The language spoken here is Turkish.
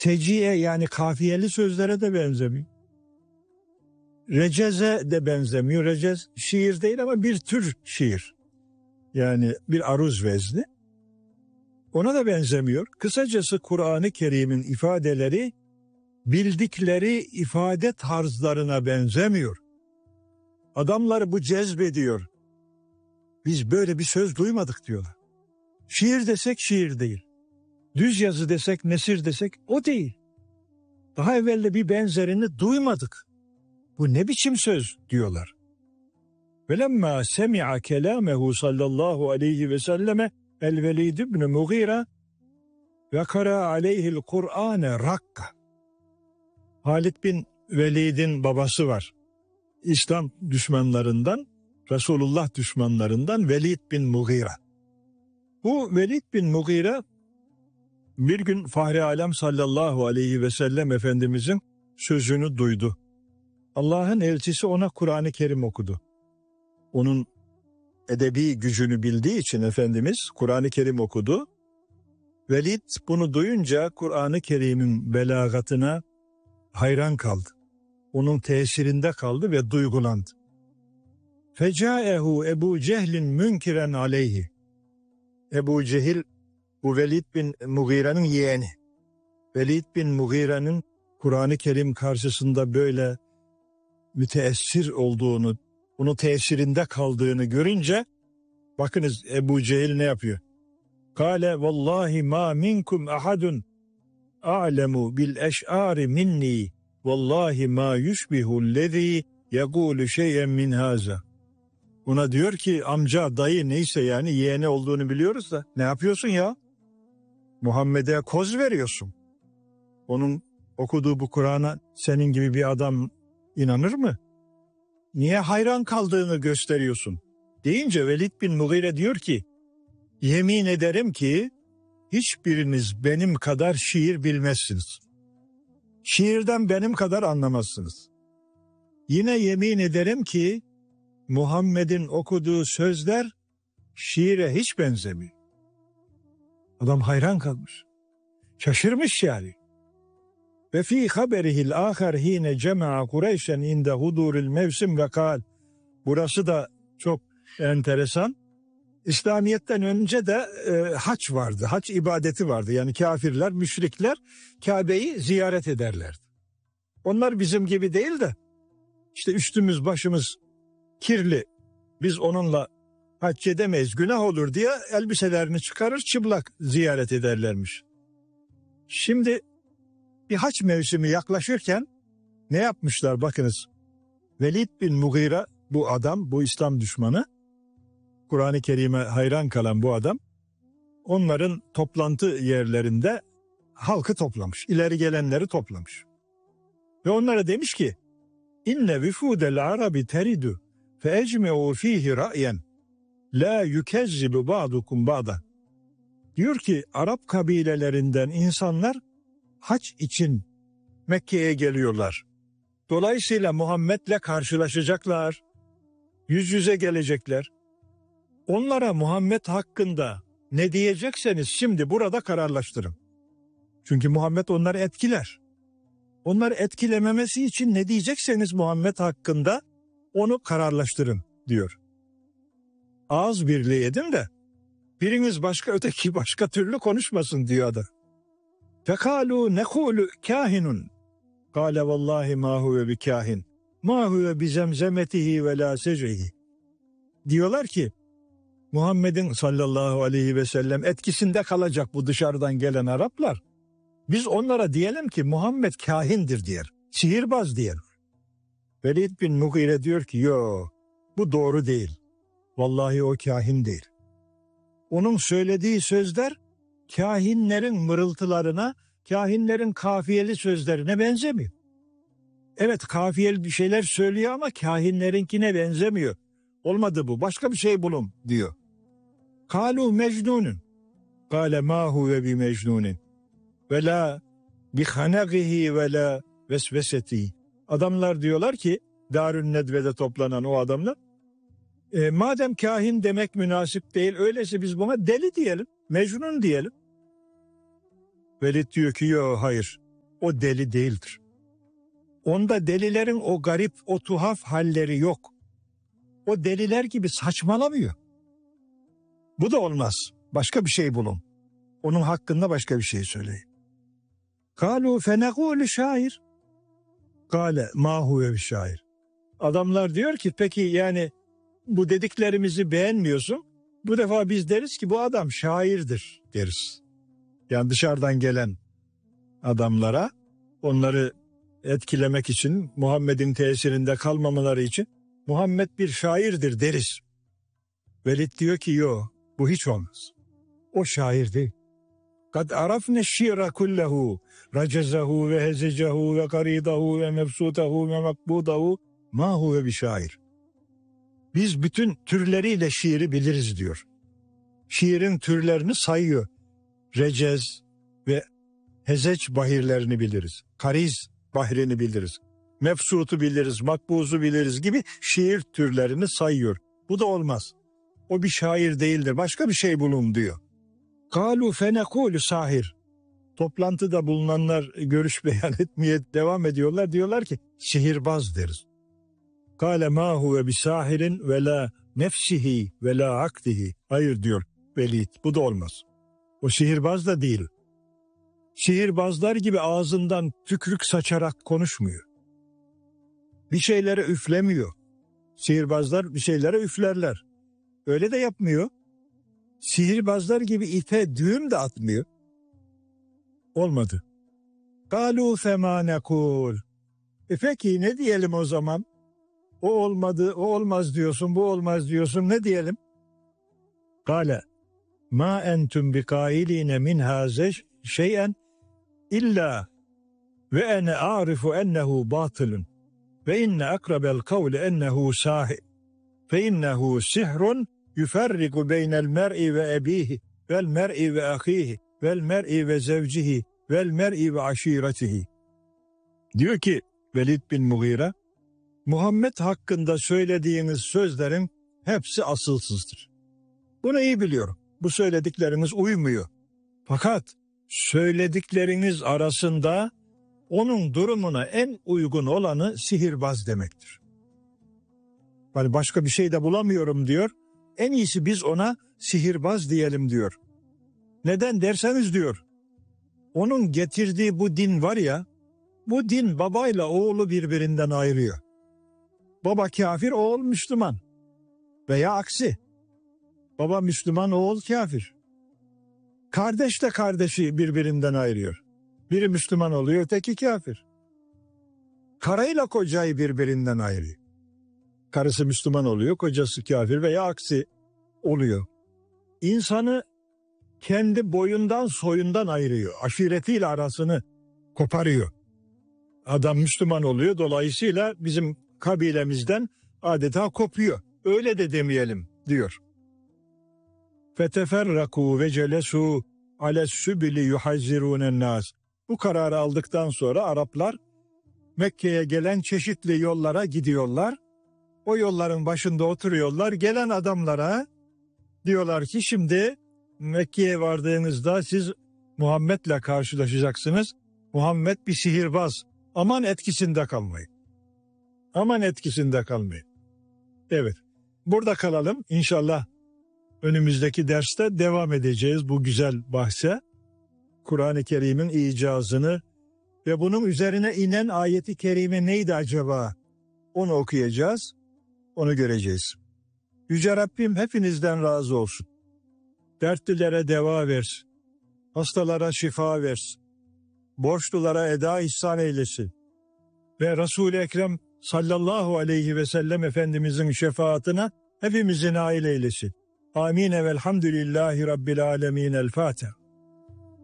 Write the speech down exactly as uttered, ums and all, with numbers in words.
Teciye yani kafiyeli sözlere de benzemiyor. Receze de benzemiyor. Recez şiir değil ama bir tür şiir. Yani bir aruz vezni. Ona da benzemiyor. Kısacası Kur'an-ı Kerim'in ifadeleri bildikleri ifade tarzlarına benzemiyor. Adamlar bu cezbediyor. Biz böyle bir söz duymadık diyorlar. Şiir desek şiir değil. Düz yazı desek, nesir desek o değil. Daha evvel de bir benzerini duymadık. Bu ne biçim söz diyorlar. Velemma semi'a kelamehu sallallahu aleyhi ve selleme el-Velid ibn Mughira ve kara aleyhil Kur'ane rakka. Halid bin Velid'in babası var. İslam düşmanlarından, Resulullah düşmanlarından Velid bin Mughira. Bu Velid bin Mughira bir gün Fahri Alem sallallahu aleyhi ve sellem Efendimizin sözünü duydu. Allah'ın elçisi ona Kur'an-ı Kerim okudu. Onun edebi gücünü bildiği için Efendimiz Kur'an-ı Kerim okudu. Velid bunu duyunca Kur'an-ı Kerim'in belagatına hayran kaldı. Onun tesirinde kaldı ve duygulandı. Fecaehu Ebu Cehlin münkiren aleyhi. Ebu Cehil bu Velid bin Mughire'nin yeğeni. Velid bin Mughire'nin Kur'an-ı Kerim karşısında böyle müteessir olduğunu, bunun tesirinde kaldığını görünce bakınız Ebu Cehil ne yapıyor? Kale vallahi ma minkum ahadun a'lemu bil eş'ari minni vallahi ma yushbihu lezi yekulu şey'en min haza. Ona diyor ki amca, dayı neyse yani yeğeni olduğunu biliyoruz da ne yapıyorsun ya? Muhammed'e koz veriyorsun. Onun okuduğu bu Kur'an'a senin gibi bir adam inanır mı? Niye hayran kaldığını gösteriyorsun? Deyince Velid bin Mughire diyor ki yemin ederim ki hiçbiriniz benim kadar şiir bilmezsiniz. Şiirden benim kadar anlamazsınız. Yine yemin ederim ki Muhammed'in okuduğu sözler şiire hiç benzemiyor. Adam hayran kalmış. Şaşırmış yani. Ve fi haberihil ahar hine cema'a Kureyşen inde huduril mevsim ve kal. Burası da çok enteresan. İslamiyet'ten önce de e, hac vardı. Hac ibadeti vardı. Yani kafirler, müşrikler Kabe'yi ziyaret ederlerdi. Onlar bizim gibi değil de işte üstümüz başımız kirli. Biz onunla hac edemeyiz, günah olur diye elbiselerini çıkarır çıplak ziyaret ederlermiş. Şimdi bir hac mevsimi yaklaşırken ne yapmışlar bakınız. Velid bin Mughira bu adam, bu İslam düşmanı, Kur'an-ı Kerim'e hayran kalan bu adam, onların toplantı yerlerinde halkı toplamış, ileri gelenleri toplamış. Ve onlara demiş ki, İnne vüfudel arabi teridu fe ecme'u fihi ra'yen la yukezzibu ba'dukum ba'da. Diyor ki Arap kabilelerinden insanlar hac için Mekke'ye geliyorlar. Dolayısıyla Muhammed'le karşılaşacaklar. Yüz yüze gelecekler. Onlara Muhammed hakkında ne diyecekseniz şimdi burada kararlaştırın. Çünkü Muhammed onları etkiler. Onları etkilememesi için ne diyecekseniz Muhammed hakkında onu kararlaştırın diyor. Ağız birliği edin de biriniz başka öteki başka türlü konuşmasın diyor adam. Fekalu nekulu kahinun. Kale vallahi ma huve bi kahin. Ma huve bi zemzemetihi ve la sec'ihi. Diyorlar ki Muhammed'in sallallahu aleyhi ve sellem etkisinde kalacak bu dışarıdan gelen Araplar. Biz onlara diyelim ki Muhammed kahindir diyer. Sihirbaz diyer. Velid bin Mughire diyor ki yo bu doğru değil. Vallahi o kahin değil. Onun söylediği sözler kahinlerin mırıltılarına, kahinlerin kafiyeli sözlerine benzemiyor. Evet kafiyeli bir şeyler söylüyor ama kahinlerinkine benzemiyor. Olmadı bu, başka bir şey bulun diyor. Kalu mecnunun. Kale ma huve bi mecnunin. Ve la bi hanagihi ve la vesveseti. Adamlar diyorlar ki Darün Nedve'de toplanan o adamlar e, madem kahin demek münasip değil öyleyse biz buna deli diyelim, mecnun diyelim. Velid diyor ki yok hayır o deli değildir. Onda delilerin o garip, o tuhaf halleri yok. O deliler gibi saçmalamıyor. Bu da olmaz. Başka bir şey bulun. Onun hakkında başka bir şey söyleyin. Kalu fenekûlü şair. Kale ma huve bir şair. Adamlar diyor ki peki yani bu dediklerimizi beğenmiyorsun. Bu defa biz deriz ki bu adam şairdir deriz. Yani dışarıdan gelen adamlara, onları etkilemek için, Muhammed'in tesirinde kalmamaları için Muhammed bir şairdir deriz. Velid diyor ki yo, bu hiç olmaz. O şair değil. Kad arafne şiira kullehu racezahu ve hezecehu ve karidahu ve mebsutahu ve makbudahu ma huve bir şair. Biz bütün türleriyle şiiri biliriz diyor. Şiirin türlerini sayıyor. Recez ve hezeç bahirlerini biliriz. Kariz bahrini biliriz. Mefsutu biliriz, makbuzu biliriz gibi şiir türlerini sayıyor. Bu da olmaz. O bir şair değildir. Başka bir şey bulun diyor. Kalu fenekulu sahir. Toplantıda bulunanlar görüş beyan etmeye devam ediyorlar. Diyorlar ki sihirbaz deriz. Kale ma huve bi sahirin ve la nefsihi ve la akdihi. Hayır diyor Velid. Bu da olmaz. O sihirbaz da değil. Sihirbazlar gibi ağzından tükrük saçarak konuşmuyor. Bir şeylere üflemiyor. Sihirbazlar bir şeylere üflerler. Öyle de yapmıyor. Sihirbazlar gibi ipe düğüm de atmıyor. Olmadı. Kalu fema nekul. E peki ne diyelim o zaman? O olmadı, o olmaz diyorsun, bu olmaz diyorsun. Ne diyelim? Kale ma entum bi kailine min haze şeyen illa ve ene arifu ennehu batılun ve inne akrabel kavli ennehu sahi fe innehu sihrun yuferriku beynel mer'i ve ebihi vel mer'i ve ahihi vel mer'i ve zevcihi vel mer'i ve aşiretihi. Diyor ki Velid bin Mughire, Muhammed hakkında söylediğiniz sözlerin hepsi asılsızdır. Bunu iyi biliyorum. Bu söyledikleriniz uymuyor. Fakat söyledikleriniz arasında onun durumuna en uygun olanı sihirbaz demektir. Yani başka bir şey de bulamıyorum diyor. En iyisi biz ona sihirbaz diyelim diyor. Neden derseniz diyor, onun getirdiği bu din var ya, bu din babayla oğlu birbirinden ayırıyor. Baba kafir, oğul Müslüman. Veya aksi. Baba Müslüman, oğul kafir. Kardeş de kardeşi birbirinden ayırıyor. Biri Müslüman oluyor, öteki kafir. Karıyla kocayı birbirinden ayırıyor. Karısı Müslüman oluyor, kocası kafir veya aksi oluyor. İnsanı kendi boyundan soyundan ayırıyor. Aşiretiyle arasını koparıyor. Adam Müslüman oluyor, dolayısıyla bizim kabilemizden adeta kopuyor. Öyle de demeyelim diyor. Feteferraku ve celesu ales sübili yuhazzirunen nas. Bu kararı aldıktan sonra Araplar Mekke'ye gelen çeşitli yollara gidiyorlar. O yolların başında oturuyorlar. Gelen adamlara diyorlar ki şimdi Mekke'ye vardığınızda siz Muhammed'le karşılaşacaksınız. Muhammed bir sihirbaz. Aman etkisinde kalmayın. Aman etkisinde kalmayın. Evet. Burada kalalım. İnşallah önümüzdeki derste devam edeceğiz bu güzel bahse. Kur'an-ı Kerim'in icazını ve bunun üzerine inen ayeti kerime neydi acaba? Onu okuyacağız. Onu göreceğiz. Yüce Rabbim hepinizden razı olsun. Dertlilere deva versin. Hastalara şifa versin. Borçlulara eda ihsan eylesin. Ve Resul-i Ekrem sallallahu aleyhi ve sellem Efendimizin şefaatine hepimizi nail eylesin. Amin ve elhamdülillahi rabbil alemin. El Fatiha.